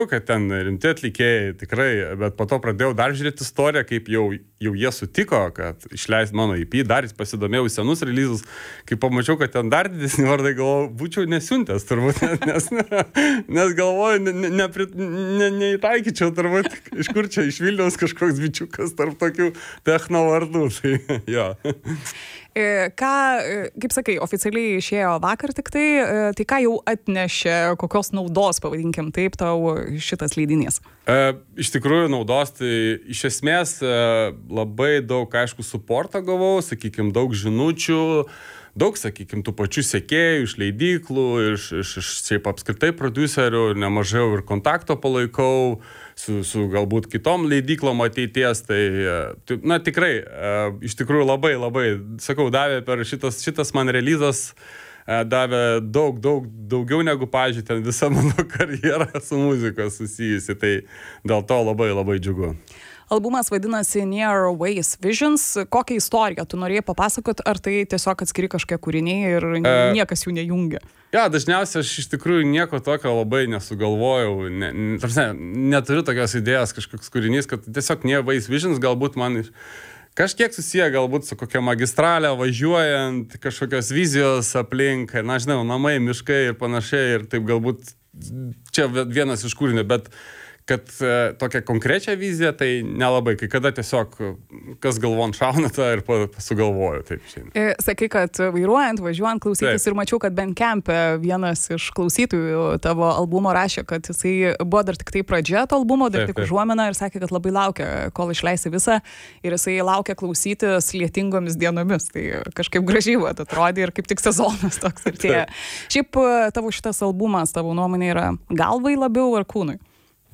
kad ten rimti atlikėjai, tikrai, bet po to pradėjau dar žiūrėti istoriją, kaip jau jie sutiko, kad išleis mano EP, dar pasidomėjau senus releasus, kai pamačiau, kad ten dar didesnį vardai, galvoju, būčiau nesiuntęs turbūt, nes galvoju, neįtaikyčiau turbūt, iš kur čia iš Vilniaus kažkoks bičiukas tarp tokių techno vardų, tai jo. Ką, kaip sakai, oficialiai išėjo vakar tik tai ką jau atnešė, kokios naudos, pavadinkim taip, tau šitas leidinys? Iš tikrųjų naudos, tai iš esmės labai daug, aišku, suporto gavau, sakykime, daug žinučių, daug, sakykime, tų pačių sekėjų, iš leidyklų, iš šiaip apskritai producerių, nemažai ir kontakto palaikau, su galbūt kitom leidyklom ateities, tai, na, tikrai, iš tikrųjų labai, sakau, davė per šitas man releasas, davė daugiau negu, pavyzdžiui, ten visa mano karjera su muzikos susijusi, tai dėl to labai džiugu. Albumas vadinasi Near Ways Visions. Kokią istoriją tu norėjai papasakot, ar tai tiesiog atskiri kažkokie kūriniai ir niekas jų nejungia? Ja, dažniausiai aš iš tikrųjų nieko tokio labai nesugalvojau. Neturiu tokios idėjos kažkoks kūrinys, kad tiesiog Near Ways Visions galbūt man kažkiek susiję galbūt su kokia magistralė važiuojant, kažkokios vizijos aplink, na, žinau, namai, miškai ir panašiai, ir taip galbūt čia vienas iš kūrinių, bet kad tokią konkrečią viziją, tai nelabai, kai kada tiesiog kas galvon šauna tą ir sugalvoju. Taip, sakai, kad vairuojant, važiuojant klausytis ir mačiau, kad Bandcamp vienas iš klausytojų tavo albumo rašė, kad jisai buvo dar tik tai pradžia to albumo, dar tik užuomina ir sakė, kad labai laukia, kol išleisi visą ir jisai laukia klausytis lietingomis dienomis. Tai kažkaip gražiai atrodė ir kaip tik sezonas toks artėja. Šiaip tavo šitas albumas, tavo nuomonė yra galvai labiau ar kūnui?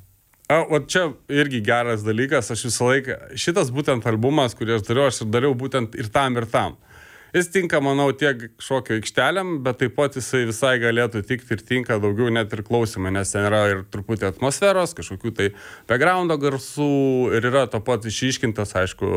O čia irgi geras dalykas, aš visą laiką, šitas būtent albumas, kurį aš dariau būtent ir tam. Jis tinka, manau, tiek šokio aikštelėm, bet taip pat jisai visai galėtų tikti ir tinka daugiau net ir klausimai, nes ten yra ir truputį atmosferos, kažkokių tai backgroundo garsų ir yra to pat išiškintas, aišku,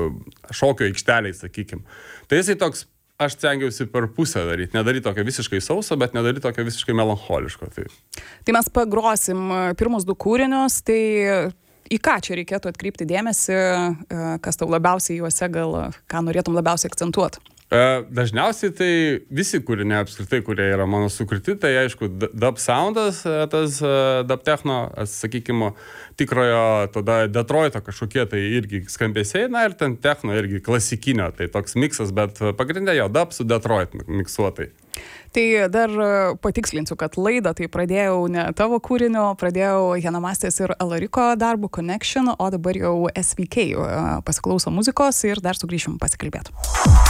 šokio aikšteliai, sakykim. Tai jisai toks, aš stengiausi per pusę daryti, nedaryti tokio visiškai sauso, bet nedaryti tokio visiškai melancholiško. Tai mes pagrosim pirmus 2 kūrinius, tai į ką čia reikėtų atkreipti dėmesį, kas tau labiausiai juose gal, ką norėtum labiausiai akcentuoti? Dažniausiai tai visi kūriniai apskritai, kurie yra mano sukurti, tai aišku, dub soundas, tas dub techno, sakykime, tikrojo tada Detroito kažkokie tai irgi skambesiai, na ir ten techno irgi klasikinio, tai toks miksas, bet pagrindė jo dub su Detroit miksuotai. Tai dar patikslinsiu, kad laidą tai pradėjau ne tavo kūrinio, pradėjau Janamastės ir Alariko darbų Connection, o dabar jau SVK pasiklauso muzikos ir dar sugrįšim pasikalbėti.